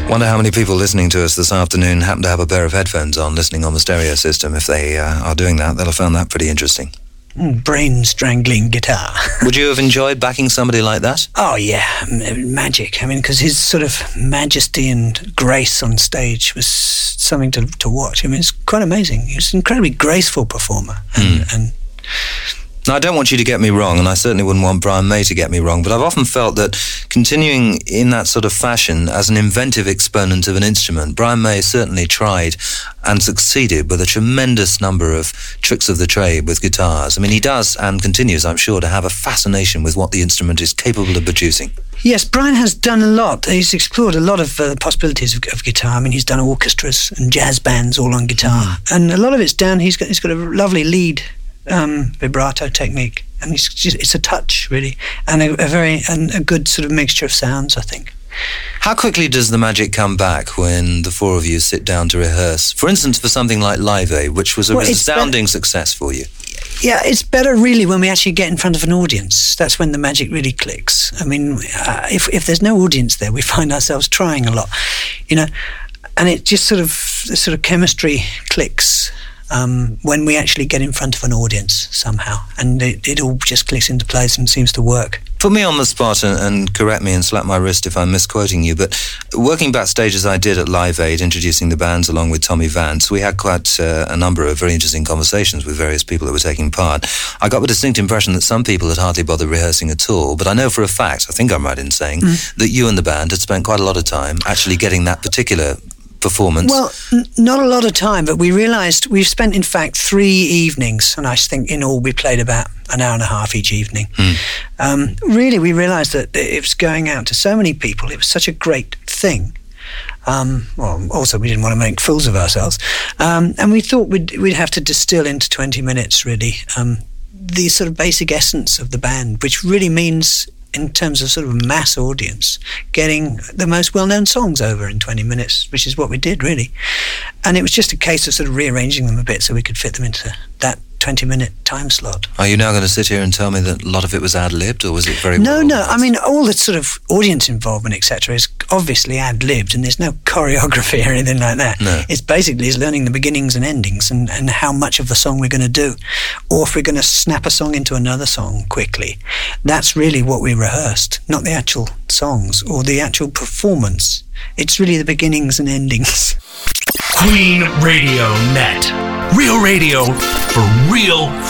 Wonder how many people listening to us this afternoon happen to have a pair of headphones on, listening on the stereo system. If they are doing that, they'll have found that pretty interesting. Brain-strangling guitar. Would you have enjoyed backing somebody like that? Oh, yeah, magic. I mean, because his sort of majesty and grace on stage was something to watch. I mean, it's quite amazing. He was an incredibly graceful performer. And now, I don't want you to get me wrong, and I certainly wouldn't want Brian May to get me wrong, but I've often felt that continuing in that sort of fashion as an inventive exponent of an instrument, Brian May certainly tried and succeeded with a tremendous number of tricks of the trade with guitars. I mean, he does and continues, I'm sure, to have a fascination with what the instrument is capable of producing. Yes, Brian has done a lot. He's explored a lot of possibilities of guitar. I mean, he's done orchestras and jazz bands all on guitar. And a lot of it's down, he's got a lovely lead vibrato technique, and it's a touch really, and a good sort of mixture of sounds, I think. How quickly does the magic come back when the four of you sit down to rehearse? For instance, for something like Live Aid, which was a resounding success for you. Yeah, it's better really when we actually get in front of an audience. That's when the magic really clicks. I mean, if there's no audience there, we find ourselves trying a lot, and it just the sort of chemistry clicks when we actually get in front of an audience somehow, and it all just clicks into place and seems to work. Put me on the spot and correct me and slap my wrist if I'm misquoting you, but working backstage as I did at Live Aid, introducing the bands along with Tommy Vance, we had quite a number of very interesting conversations with various people that were taking part. I got the distinct impression that some people had hardly bothered rehearsing at all, but I know for a fact, I think I'm right in saying, that you and the band had spent quite a lot of time actually getting that particular performance. Well, not a lot of time, but we realised we've spent, in fact, 3 evenings, and I think in all we played about an hour and a half each evening. Really, we realised that it was going out to so many people. It was such a great thing. Well, also we didn't want to make fools of ourselves, and we thought we'd have to distill into 20 minutes, really, the sort of basic essence of the band, which really means, in terms of sort of mass audience, getting the most well-known songs over in 20 minutes, which is what we did, really. And it was just a case of sort of rearranging them a bit so we could fit them into that 20-minute time slot. Are you now going to sit here and tell me that a lot of it was ad-libbed, or was it very No, I mean, all the sort of audience involvement, etc., is obviously ad-libbed, and there's no choreography or anything like that. No. It's basically learning the beginnings and endings and how much of the song we're going to do, or if we're going to snap a song into another song quickly. That's really what we rehearsed, not the actual songs or the actual performance. It's really the beginnings and endings. Queen Radio Net. Real radio for real